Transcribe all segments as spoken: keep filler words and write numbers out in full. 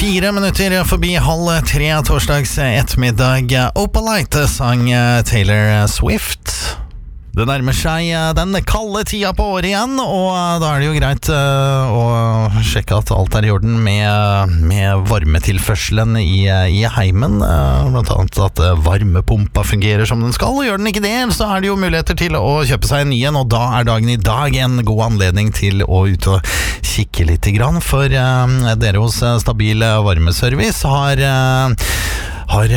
Fire minutter forbi halv tre torsdags ettermiddag. Opalite sang Taylor Swift. Det nærmer seg den kalde tida på året igjen, og da er det jo greit å sjekke at alt er i orden med, med varmetilførselen i, i heimen. Blant annet at varmepumpa fungerer som den skal, og gjør den ikke det, så er det jo muligheter til å kjøpe seg en ny en, og da er dagen i dag en god anledning til å ut og kikke litt grann, for dere hos Stabil Varmeservice har har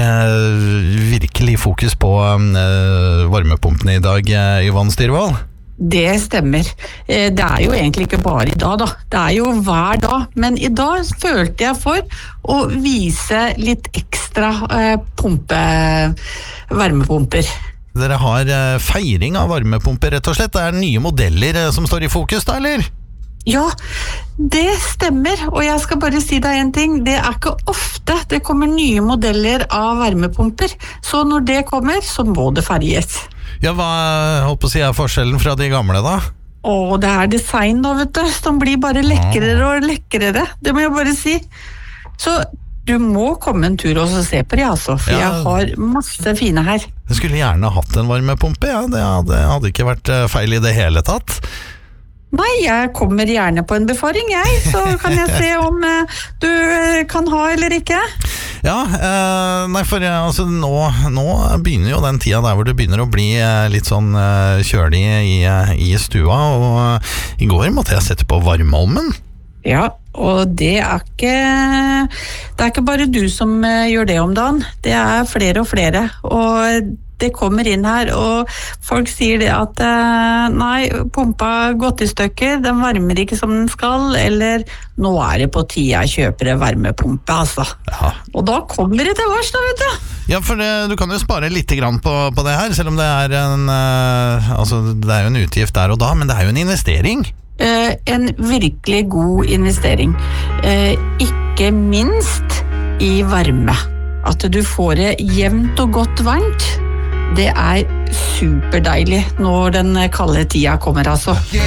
virkelig fokus på varmepumpene i dag, Yvonne Styrvold. Det stemmer. Det er jo egentlig ikke bare i dag da. Det er jo hver dag. Men i dag følte jeg for å vise litt ekstra pumpe, varmepumper. Dere har feiring av varmepumper, rett og slett. Det er nye modeller som står i fokus da, eller? Ja, det stemmer, og jeg skal bare si deg en ting, det er ikke ofte det kommer nye modeller av varmepumper, så når det kommer, så må det ferges. Ja, hva holdt på å si er forskjellen fra de gamle da? Åh, det er design da, vet du, som blir bare lekrere og lekrere, det må jeg bare si. Så du må komme en tur og se på det, altså, for ja, jeg har masse fine her. Jeg skulle gjerne hatt en varmepumpe, ja, det hadde, hadde ikke vært feil i det hele tatt. Nei, jeg kommer gjerne på en befaring, jeg, så kan jeg se om uh, du kan ha eller ikke. Ja, uh, nei, for uh, altså, nå, nå begynner jo den tida der hvor det begynner å bli uh, litt sånn uh, kjølig i, uh, i stua, og uh, i går måtte jeg sette på varmeovnen. Ja, og det er ikke, det er ikke bare du som uh, gjør det om dagen, det er flere og flere, og det kommer inn her, og folk sier det at nei, pumpa gått i stykker, den varmer ikke som den skal, eller nå er det på tide jeg kjøper en varmepumpe, altså. Ja. Og da kommer det til vars, da, vet du. Ja, for det, du kan jo spare litt grann på, på det her, selv om det er en, uh, altså, det er jo en utgift der og da, men det er jo en investering. Uh, en virkelig god investering. Uh, ikke minst i varme. At du får det jevnt og godt varmt. Det er superdeilig når den kalde tida kommer, altså.